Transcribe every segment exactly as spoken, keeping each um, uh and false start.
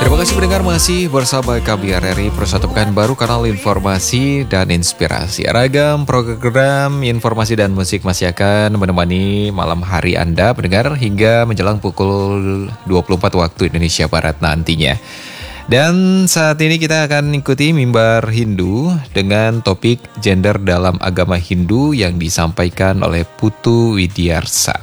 Terima kasih pendengar masih bersama K B R R I, Persatu Pekan Baru, kanal informasi dan inspirasi. Ragam program informasi dan musik masih akan menemani malam hari Anda pendengar hingga menjelang pukul dua puluh empat waktu Indonesia Barat nantinya. Dan saat ini kita akan ikuti mimbar Hindu dengan topik gender dalam agama Hindu yang disampaikan oleh Putu Widiarsa.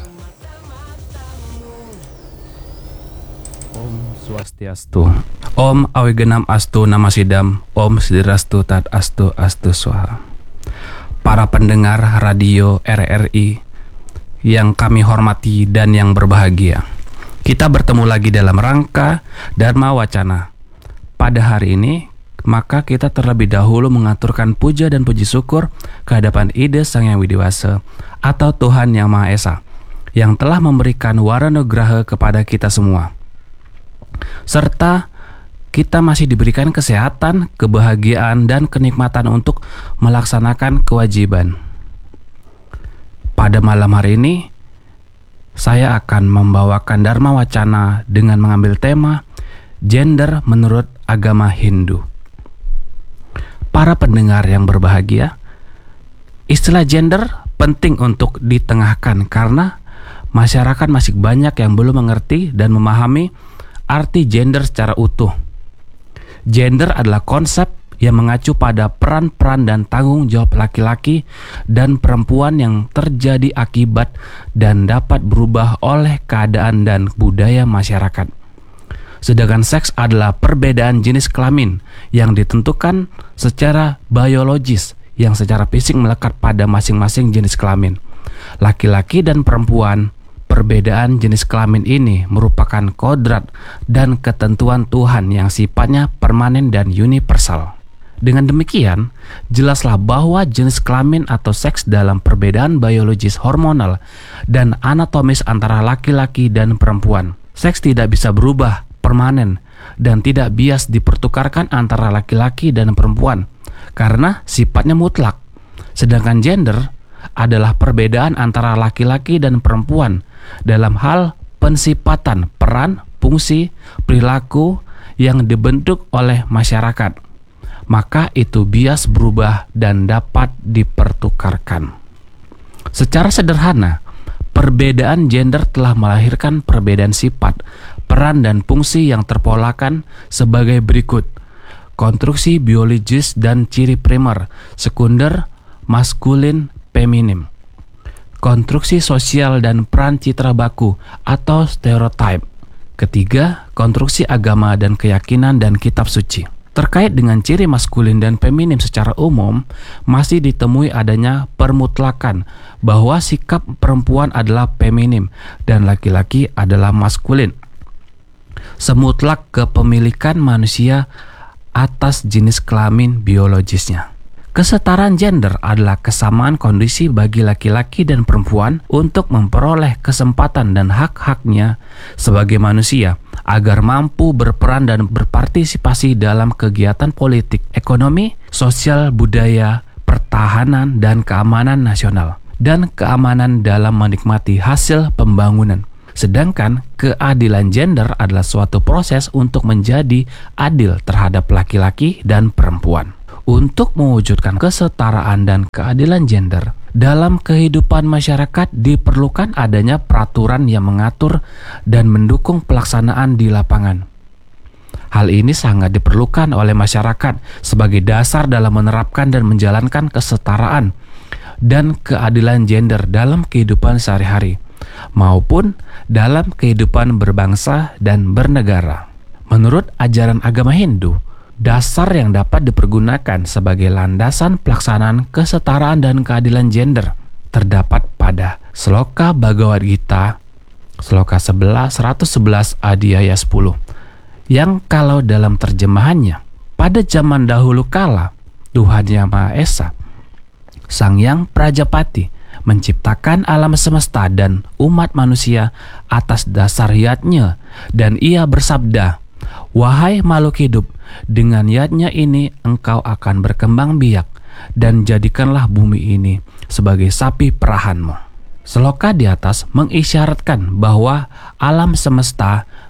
Swastiastu. Om Awigenam Astu Namasidam. Om Sidirastu Tat Astu Astu Swaha. Para pendengar radio R R I yang kami hormati dan yang berbahagia, kita bertemu lagi dalam rangka Dharma Wacana. Pada hari ini, maka kita terlebih dahulu mengaturkan puja dan puji syukur kehadapan Ida Sang Yang Widiwasa atau Tuhan Yang Maha Esa yang telah memberikan waranugraha kepada kita semua, serta kita masih diberikan kesehatan, kebahagiaan, dan kenikmatan untuk melaksanakan kewajiban. Pada malam hari ini, saya akan membawakan Dharma Wacana dengan mengambil tema gender menurut agama Hindu. Para pendengar yang berbahagia, istilah gender penting untuk ditengahkan karena masyarakat masih banyak yang belum mengerti dan memahami arti gender secara utuh. Gender adalah konsep yang mengacu pada peran-peran dan tanggung jawab laki-laki dan perempuan yang terjadi akibat dan dapat berubah oleh keadaan dan budaya masyarakat. Sedangkan seks adalah perbedaan jenis kelamin yang ditentukan secara biologis yang secara fisik melekat pada masing-masing jenis kelamin. Laki-laki dan perempuan, perbedaan jenis kelamin ini merupakan kodrat dan ketentuan Tuhan yang sifatnya permanen dan universal. Dengan demikian, jelaslah bahwa jenis kelamin atau seks dalam perbedaan biologis, hormonal, dan anatomis antara laki-laki dan perempuan. Seks tidak bisa berubah permanen dan tidak bias dipertukarkan antara laki-laki dan perempuan karena sifatnya mutlak. Sedangkan gender adalah perbedaan antara laki-laki dan perempuan dalam hal pensifatan, peran, fungsi, perilaku yang dibentuk oleh masyarakat. Maka itu bias berubah dan dapat dipertukarkan. Secara sederhana, perbedaan gender telah melahirkan perbedaan sifat, peran dan fungsi yang terpolakan sebagai berikut: konstruksi biologis dan ciri primer, sekunder, maskulin, feminim. Konstruksi sosial dan peran citra baku atau stereotype. Ketiga, konstruksi agama dan keyakinan dan kitab suci. Terkait dengan ciri maskulin dan feminim secara umum, masih ditemui adanya permutlakan bahwa sikap perempuan adalah feminim dan laki-laki adalah maskulin. Semutlak kepemilikan manusia atas jenis kelamin biologisnya. Kesetaraan gender adalah kesamaan kondisi bagi laki-laki dan perempuan untuk memperoleh kesempatan dan hak-haknya sebagai manusia agar mampu berperan dan berpartisipasi dalam kegiatan politik, ekonomi, sosial, budaya, pertahanan, dan keamanan nasional, dan keamanan dalam menikmati hasil pembangunan. Sedangkan keadilan gender adalah suatu proses untuk menjadi adil terhadap laki-laki dan perempuan. Untuk mewujudkan kesetaraan dan keadilan gender dalam kehidupan masyarakat diperlukan adanya peraturan yang mengatur dan mendukung pelaksanaan di lapangan. Hal ini sangat diperlukan oleh masyarakat sebagai dasar dalam menerapkan dan menjalankan kesetaraan dan keadilan gender dalam kehidupan sehari-hari maupun dalam kehidupan berbangsa dan bernegara. Menurut ajaran agama Hindu, dasar yang dapat dipergunakan sebagai landasan pelaksanaan kesetaraan dan keadilan gender terdapat pada Sloka Bhagavad Gita, Sloka sebelas, seratus sebelas Adhyaya sepuluh, yang kalau dalam terjemahannya, pada zaman dahulu kala, Tuhan Yang Maha Esa, Sang Yang Prajapati, menciptakan alam semesta dan umat manusia atas dasar yatnya, dan ia bersabda, "Wahai makhluk hidup, dengan yatnya ini engkau akan berkembang biak, dan jadikanlah bumi ini sebagai sapi perahanmu." Seloka di atas mengisyaratkan bahwa alam semesta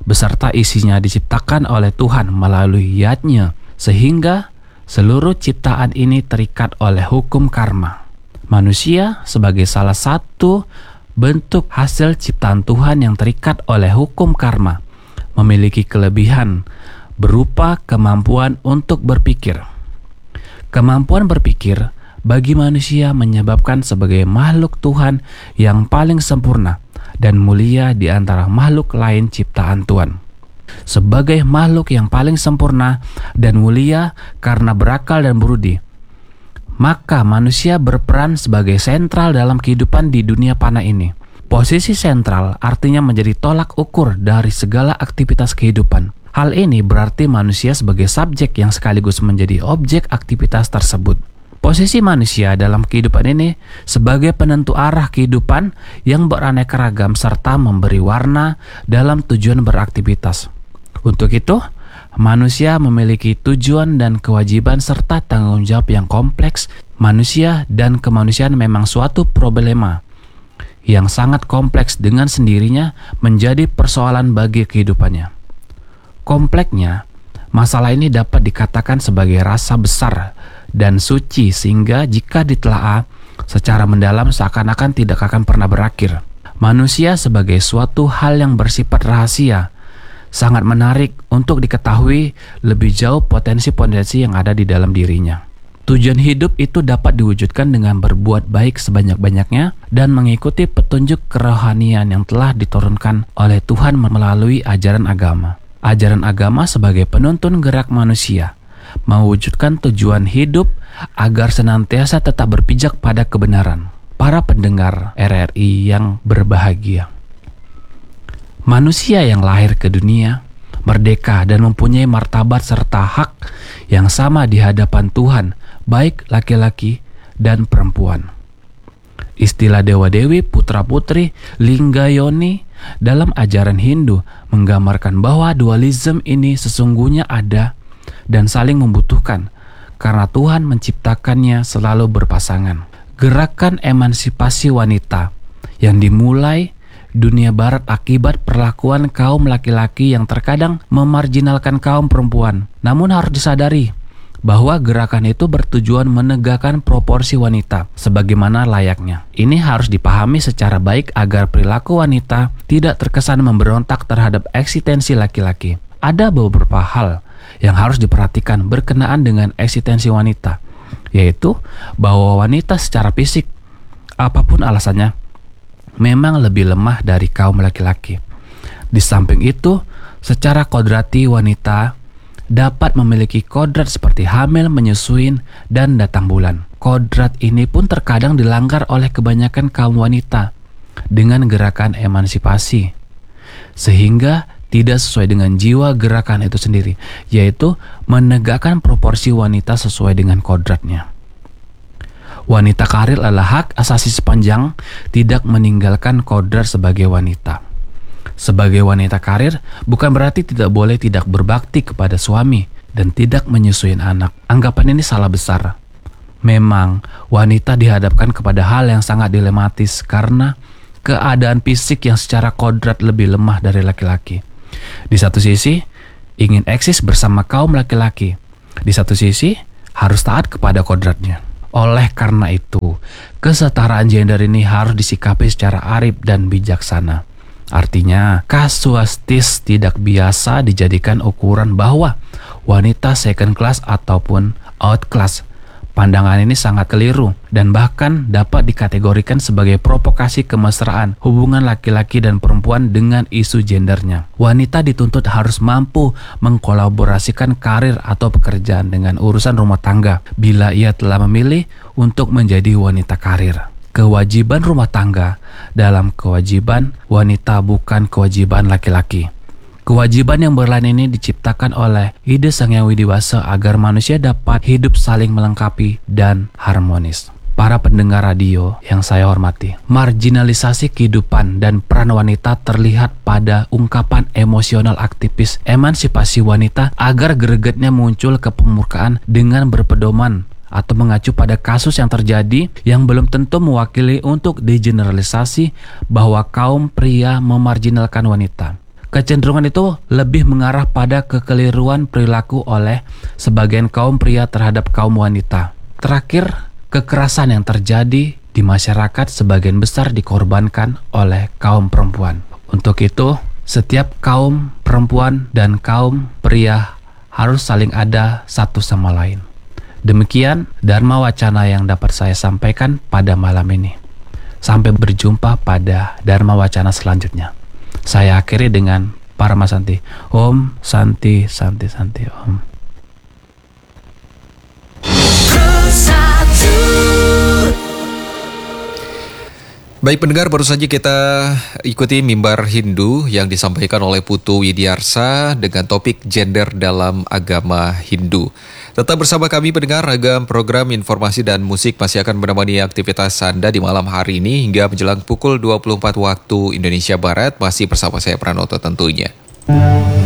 beserta isinya diciptakan oleh Tuhan melalui yad-Nya, sehingga seluruh ciptaan ini terikat oleh hukum karma. Manusia sebagai salah satu bentuk hasil ciptaan Tuhan yang terikat oleh hukum karma memiliki kelebihan berupa kemampuan untuk berpikir. Kemampuan berpikir bagi manusia menyebabkan sebagai makhluk Tuhan yang paling sempurna dan mulia di antara makhluk lain ciptaan Tuhan. Sebagai makhluk yang paling sempurna dan mulia karena berakal dan berudi, maka manusia berperan sebagai sentral dalam kehidupan di dunia panah ini. Posisi sentral artinya menjadi tolak ukur dari segala aktivitas kehidupan. Hal ini berarti manusia sebagai subjek yang sekaligus menjadi objek aktivitas tersebut. Posisi manusia dalam kehidupan ini sebagai penentu arah kehidupan yang beraneka ragam serta memberi warna dalam tujuan beraktivitas. Untuk itu, manusia memiliki tujuan dan kewajiban serta tanggung jawab yang kompleks. Manusia dan kemanusiaan memang suatu problema yang sangat kompleks dengan sendirinya menjadi persoalan bagi kehidupannya. Kompleksnya, masalah ini dapat dikatakan sebagai rasa besar dan suci sehingga jika ditelaah secara mendalam seakan-akan tidak akan pernah berakhir. Manusia sebagai suatu hal yang bersifat rahasia sangat menarik untuk diketahui lebih jauh potensi-potensi yang ada di dalam dirinya. Tujuan hidup itu dapat diwujudkan dengan berbuat baik sebanyak-banyaknya dan mengikuti petunjuk kerohanian yang telah diturunkan oleh Tuhan melalui ajaran agama. Ajaran agama sebagai penuntun gerak manusia mewujudkan tujuan hidup agar senantiasa tetap berpijak pada kebenaran. Para pendengar R R I yang berbahagia, manusia yang lahir ke dunia merdeka dan mempunyai martabat serta hak yang sama di hadapan Tuhan, baik laki-laki dan perempuan. Istilah dewa-dewi, putra-putri, lingga yoni dalam ajaran Hindu menggambarkan bahwa dualisme ini sesungguhnya ada dan saling membutuhkan karena Tuhan menciptakannya selalu berpasangan. Gerakan emansipasi wanita yang dimulai dunia barat akibat perlakuan kaum laki-laki yang terkadang memarginalkan kaum perempuan. Namun harus disadari bahwa gerakan itu bertujuan menegakkan proporsi wanita sebagaimana layaknya. Ini harus dipahami secara baik agar perilaku wanita tidak terkesan memberontak terhadap eksistensi laki-laki. Ada beberapa hal yang harus diperhatikan berkenaan dengan eksistensi wanita, yaitu bahwa wanita secara fisik, apapun alasannya, memang lebih lemah dari kaum laki-laki. Di samping itu, secara kodrati wanita dapat memiliki kodrat seperti hamil, menyusui, dan datang bulan. Kodrat ini pun terkadang dilanggar oleh kebanyakan kaum wanita dengan gerakan emansipasi, sehingga tidak sesuai dengan jiwa gerakan itu sendiri, yaitu menegakkan proporsi wanita sesuai dengan kodratnya. Wanita karir adalah hak asasi sepanjang tidak meninggalkan kodrat sebagai wanita. Sebagai wanita karir bukan berarti tidak boleh tidak berbakti kepada suami dan tidak menyusui anak. Anggapan ini salah besar. Memang wanita dihadapkan kepada hal yang sangat dilematis karena keadaan fisik yang secara kodrat lebih lemah dari laki-laki. Di satu sisi ingin eksis bersama kaum laki-laki, di satu sisi harus taat kepada kodratnya. Oleh karena itu, kesetaraan gender ini harus disikapi secara arif dan bijaksana. Artinya, kasuistis tidak biasa dijadikan ukuran bahwa wanita second class ataupun outclass. Pandangan ini sangat keliru dan bahkan dapat dikategorikan sebagai provokasi kemesraan hubungan laki-laki dan perempuan dengan isu gendernya. Wanita dituntut harus mampu mengkolaborasikan karir atau pekerjaan dengan urusan rumah tangga bila ia telah memilih untuk menjadi wanita karir. Kewajiban rumah tangga dalam kewajiban wanita bukan kewajiban laki-laki. Kewajiban yang berlain ini diciptakan oleh ide Sang Yang Widiwasa agar manusia dapat hidup saling melengkapi dan harmonis. Para pendengar radio yang saya hormati, marginalisasi kehidupan dan peran wanita terlihat pada ungkapan emosional aktivis emansipasi wanita agar gregetnya muncul ke permukaan dengan berpedoman atau mengacu pada kasus yang terjadi yang belum tentu mewakili untuk digeneralisasi bahwa kaum pria memarginalkan wanita. kecenderungan itu lebih mengarah pada kekeliruan perilaku oleh sebagian kaum pria terhadap kaum wanita. Terakhir, kekerasan yang terjadi di masyarakat sebagian besar dikorbankan oleh kaum perempuan. Untuk itu, setiap kaum perempuan dan kaum pria harus saling ada satu sama lain. Demikian Dharma Wacana yang dapat saya sampaikan pada malam ini. Sampai berjumpa pada Dharma Wacana selanjutnya. Saya akhiri dengan Parama Santi. Om Santi Santi Santi Om. Baik pendengar, baru saja kita ikuti mimbar Hindu yang disampaikan oleh Putu Widiarsa dengan topik gender dalam agama Hindu. Tetap bersama kami pendengar, ragam program informasi dan musik masih akan menemani aktivitas Anda di malam hari ini hingga menjelang pukul dua puluh empat waktu Indonesia Barat, masih bersama saya Pranoto tentunya.